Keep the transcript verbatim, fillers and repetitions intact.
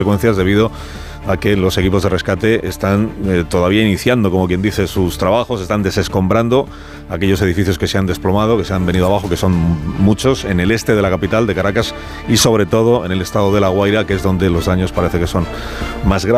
consecuencias debido a que los equipos de rescate están eh, todavía iniciando, como quien dice, sus trabajos, están desescombrando aquellos edificios que se han desplomado, que se han venido abajo, que son muchos, en el este de la capital, de Caracas, y sobre todo en el estado de La Guaira, que es donde los daños parece que son más graves.